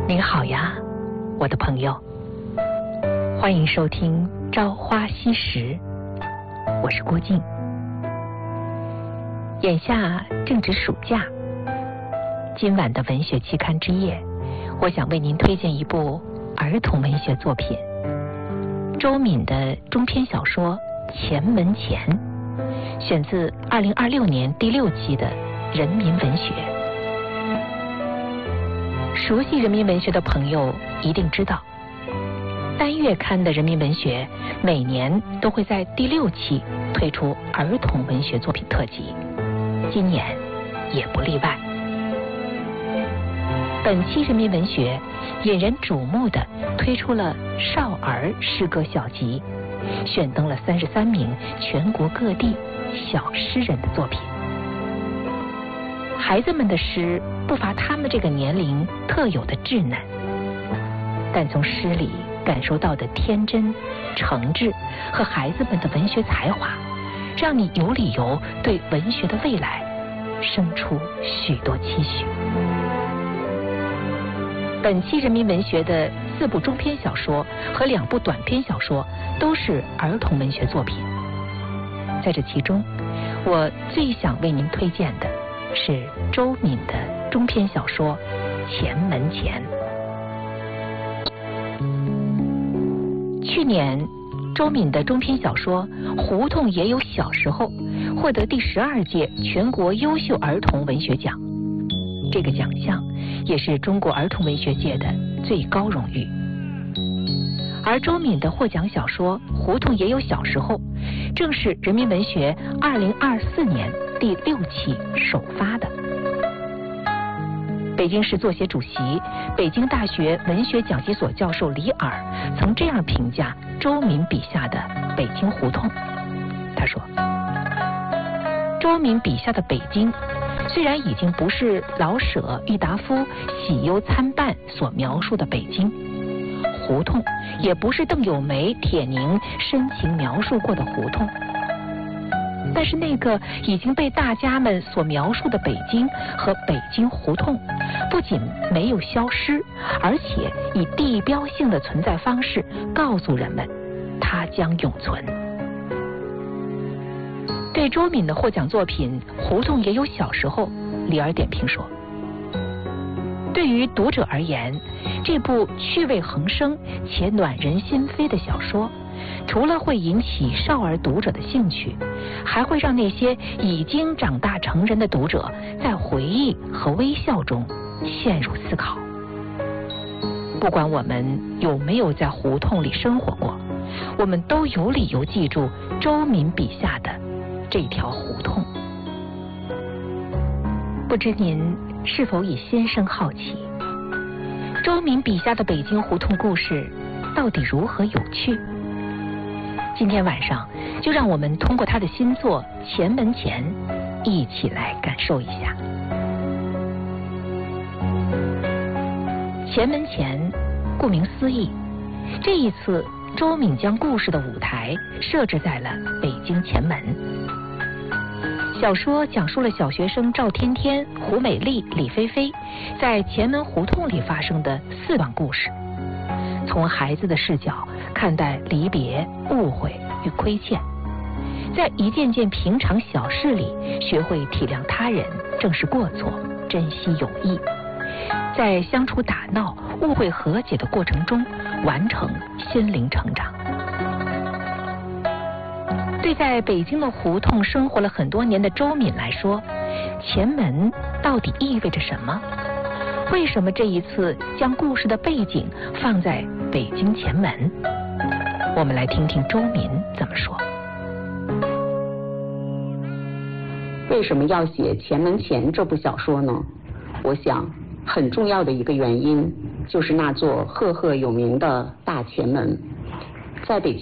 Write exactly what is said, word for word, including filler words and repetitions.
您好呀，我的朋友，欢迎收听《朝花夕拾》，我是郭静。眼下正值暑假，今晚的文学期刊之夜，我想为您推荐一部儿童文学作品，周敏的中篇小说《前门前》，选自二零二六年第六期的《人民文学》。熟悉人民文学的朋友一定知道，单月刊的人民文学每年都会在第六期推出儿童文学作品特辑，今年也不例外。本期人民文学引人瞩目的推出了少儿诗歌小集，选登了三十三名全国各地小诗人的作品。孩子们的诗不乏他们这个年龄特有的稚嫩，但从诗里感受到的天真、诚挚和孩子们的文学才华，让你有理由对文学的未来生出许多期许。本期人民文学的四部中篇小说和两部短篇小说都是儿童文学作品，在这其中，我最想为您推荐的是周敏的中篇小说《前门前》。去年，周敏的中篇小说《胡同也有小时候》获得第十二届全国优秀儿童文学奖，这个奖项也是中国儿童文学界的最高荣誉。而周敏的获奖小说《胡同也有小时候》正是人民文学二零二四年第六期首发的。北京市作协主席、北京大学文学讲习所教授李尔曾这样评价周敏笔下的北京胡同，他说：周敏笔下的北京虽然已经不是老舍、郁达夫喜忧参半所描述的北京，胡同也不是邓友梅、铁凝深情描述过的胡同，但是那个已经被大家们所描述的北京和北京胡同，不仅没有消失，而且以地标性的存在方式告诉人们，它将永存。对周敏的获奖作品《胡同也有小时候》，李尔点评说：对于读者而言，这部趣味横生且暖人心扉的小说，除了会引起少儿读者的兴趣，还会让那些已经长大成人的读者在回忆和微笑中陷入思考。不管我们有没有在胡同里生活过，我们都有理由记住周敏笔下的这条胡同。不知您是否也心生好奇，周敏笔下的北京胡同故事到底如何有趣？今天晚上就让我们通过他的新作《前门前》一起来感受一下。前门前，顾名思义，这一次周敏将故事的舞台设置在了北京前门。小说讲述了小学生赵天天、胡美丽、李菲菲在前门胡同里发生的四段故事，从孩子的视角看待离别、误会与亏欠，在一件件平常小事里学会体谅他人、正视过错、珍惜友谊，在相处打闹、误会和解的过程中完成心灵成长。对在北京的胡同生活了很多年的周敏来说，前门到底意味着什么？为什么这一次将故事的背景放在北京前门？我们来听听周敏怎么说。 为什么要写《前门前》这部小说呢？我想很重要的一个原因就是那座赫赫有名的大前门。在北